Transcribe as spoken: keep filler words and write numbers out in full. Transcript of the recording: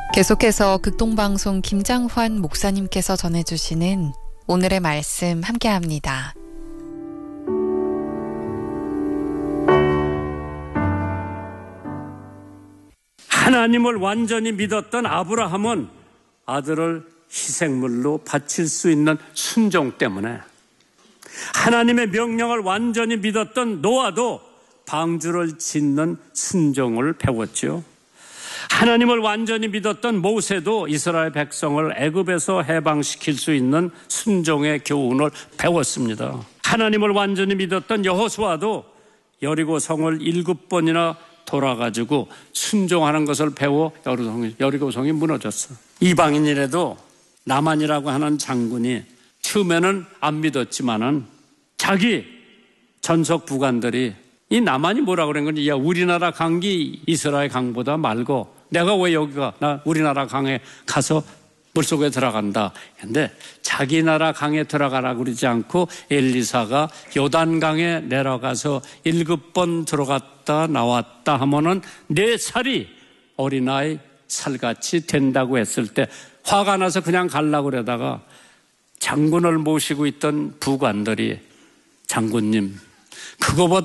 계속해서 극동방송 김장환 목사님께서 전해주시는 오늘의 말씀 함께합니다. 하나님을 완전히 믿었던 아브라함은 아들을 희생물로 바칠 수 있는 순종 때문에, 하나님의 명령을 완전히 믿었던 노아도 방주를 짓는 순종을 배웠죠. 하나님을 완전히 믿었던 모세도 이스라엘 백성을 애굽에서 해방시킬 수 있는 순종의 교훈을 배웠습니다. 하나님을 완전히 믿었던 여호수아도 여리고 성을 일곱 번이나 돌아가지고 순종하는 것을 배워 여리고 성이 무너졌어. 이방인이라도 나만이라고 하는 장군이 처음에는 안 믿었지만은 자기 전속 부관들이 이 나만이 뭐라 그런 건지, 야, 우리나라 강기 이스라엘 강보다 말고 내가 왜 여기가 나 우리나라 강에 가서 물속에 들어간다. 근데 자기 나라 강에 들어가라고 그러지 않고 엘리사가 요단강에 내려가서 일곱 번 들어갔다 나왔다 하면은 네 살이 어린아이 살같이 된다고 했을 때 화가 나서 그냥 가려고 그러다가 장군을 모시고 있던 부관들이 장군님, 그거보다